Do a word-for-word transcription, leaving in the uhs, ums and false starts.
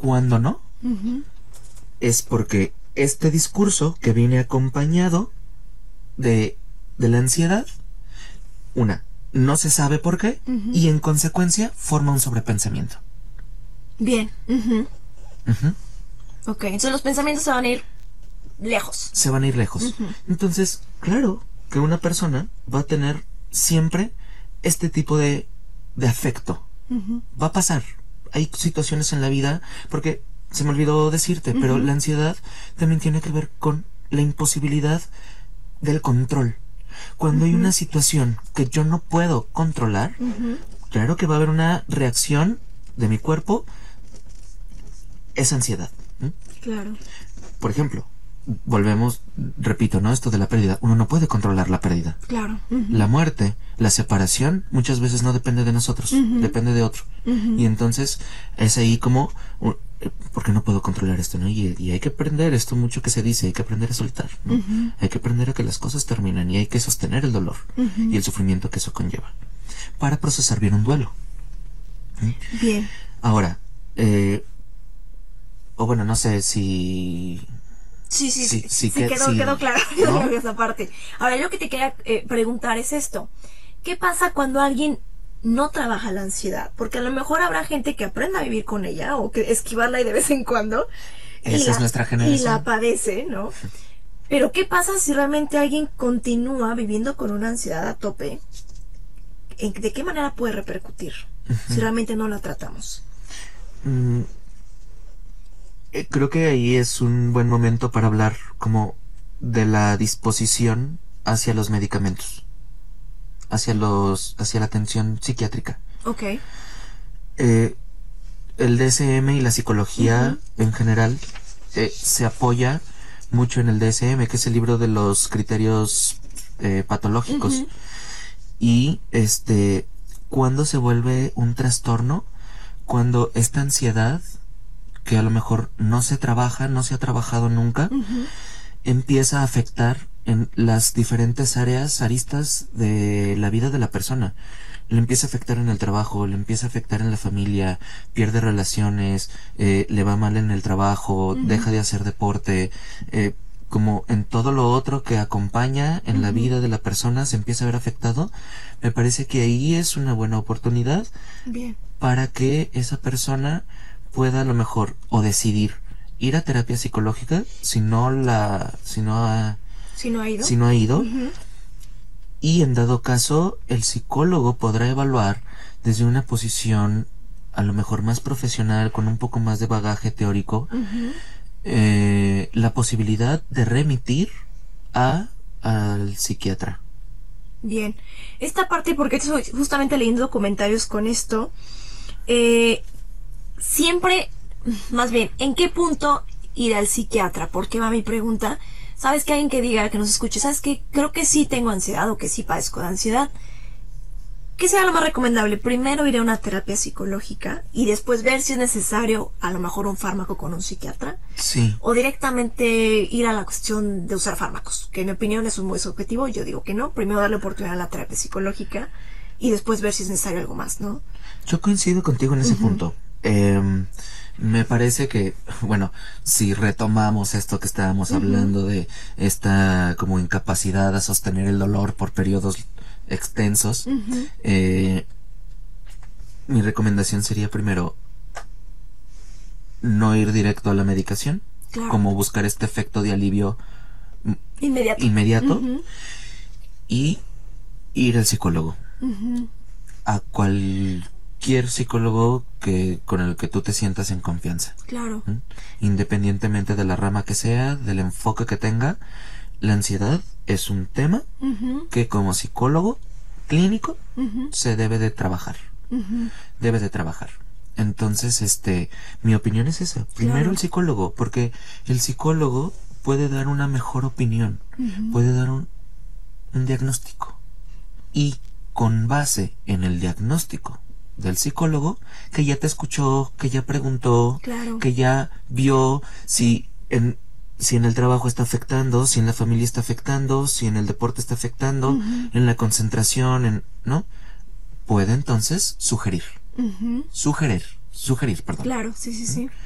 cuando no, uh-huh. es porque este discurso que viene acompañado de, de la ansiedad, una, no se sabe por qué, uh-huh. y en consecuencia forma un sobrepensamiento. Bien. Uh-huh. Uh-huh. Ok, entonces los pensamientos se van a ir lejos. Se van a ir lejos. Uh-huh. Entonces, claro que una persona va a tener siempre este tipo de, de afecto. Uh-huh. Va a pasar. Hay situaciones en la vida, porque se me olvidó decirte, uh-huh. pero la ansiedad también tiene que ver con la imposibilidad del control. Cuando uh-huh. hay una situación que yo no puedo controlar, uh-huh. claro que va a haber una reacción de mi cuerpo, es ansiedad. ¿Mm? Claro. Por ejemplo, volvemos, repito, ¿no? Esto de la pérdida. Uno no puede controlar la pérdida. Claro. Uh-huh. La muerte, la separación, muchas veces no depende de nosotros, uh-huh. depende de otro. Uh-huh. Y entonces es ahí como, uh, porque no puedo controlar esto, ¿no? Y, y hay que aprender esto mucho que se dice, hay que aprender a soltar, ¿no? Uh-huh. Hay que aprender a que las cosas terminan y hay que sostener el dolor uh-huh. y el sufrimiento que eso conlleva para procesar bien un duelo. ¿Mm? Bien. Ahora, eh, o bueno, no sé si... Sí, sí, sí, sí, sí, que, quedó, sí, quedó claro, ¿no? esa parte. Ahora, yo lo que te quería eh, preguntar es esto. ¿Qué pasa cuando alguien no trabaja la ansiedad? Porque a lo mejor habrá gente que aprenda a vivir con ella o que esquivarla y de vez en cuando. Esa la, es nuestra generación. Y la padece, ¿no? Pero ¿qué pasa si realmente alguien continúa viviendo con una ansiedad a tope? ¿De qué manera puede repercutir uh-huh. si realmente no la tratamos? Mm. Creo que ahí es un buen momento para hablar como de la disposición hacia los medicamentos, hacia los, hacia la atención psiquiátrica. Ok. Eh, el D S M y la psicología uh-huh. en general eh, se apoya mucho en el D S M, que es el libro de los criterios eh, patológicos. Uh-huh. Y este, cuando se vuelve un trastorno, cuando esta ansiedad que a lo mejor no se trabaja, no se ha trabajado nunca, uh-huh. empieza a afectar en las diferentes áreas, aristas de la vida de la persona. Le empieza a afectar en el trabajo, le empieza a afectar en la familia, pierde relaciones, eh, le va mal en el trabajo, uh-huh. deja de hacer deporte, eh, como en todo lo otro que acompaña en uh-huh. la vida de la persona se empieza a ver afectado. Me parece que ahí es una buena oportunidad Bien. para que esa persona pueda a lo mejor o decidir ir a terapia psicológica si no la si no ha si no ha ido, si no ha ido uh-huh. y en dado caso el psicólogo podrá evaluar desde una posición a lo mejor más profesional con un poco más de bagaje teórico uh-huh. eh, la posibilidad de remitir a al psiquiatra. Bien, esta parte, porque estoy justamente leyendo comentarios con esto, eh siempre, más bien, ¿en qué punto ir al psiquiatra? Porque va mi pregunta. ¿Sabes que alguien que diga, que nos escuche, sabes que creo que sí tengo ansiedad o que sí padezco de ansiedad? ¿Qué será lo más recomendable? Primero ir a una terapia psicológica y después ver si es necesario a lo mejor un fármaco con un psiquiatra. Sí. O directamente ir a la cuestión de usar fármacos, que en mi opinión es un muy subjetivo. Yo digo que no. Primero darle oportunidad a la terapia psicológica y después ver si es necesario algo más, ¿no? Yo coincido contigo en ese uh-huh. punto. Eh, me parece que, bueno, si retomamos esto que estábamos uh-huh. hablando de esta como incapacidad a sostener el dolor por periodos extensos, uh-huh. eh, mi recomendación sería primero no ir directo a la medicación, claro. como buscar este efecto de alivio inmediato, inmediato uh-huh. y ir al psicólogo, uh-huh. a cual cualquier psicólogo que con el que tú te sientas en confianza. Claro. ¿Mm? Independientemente de la rama que sea, del enfoque que tenga, la ansiedad es un tema uh-huh. que como psicólogo clínico uh-huh. se debe de trabajar. Uh-huh. Debe de trabajar. Entonces, este, mi opinión es esa. Primero claro. el psicólogo, porque el psicólogo puede dar una mejor opinión, uh-huh. puede dar un, un diagnóstico. Y con base en el diagnóstico del psicólogo, que ya te escuchó, que ya preguntó, claro. que ya vio si en, si en el trabajo está afectando, si en la familia está afectando, si en el deporte está afectando, uh-huh. en la concentración, en, ¿no? Puede entonces sugerir. Uh-huh. Sugerir, sugerir, perdón. Claro, sí, sí, sí.